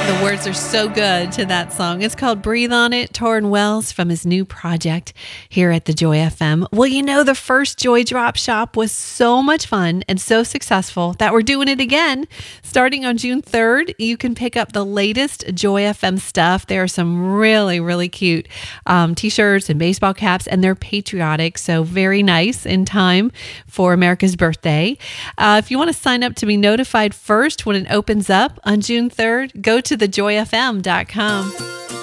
The words are so good to that song. It's called Breathe on It, Torrin Wells from his new project here at the Joy FM. Well, you know, the first Joy Drop Shop was so much fun and so successful that we're doing it again. Starting on June 3rd, you can pick up the latest Joy FM stuff. There are some really, really cute t-shirts and baseball caps, and they're patriotic, so very nice in time for America's birthday. If you want to sign up to be notified first when it opens up on June 3rd, go to thejoyfm.com.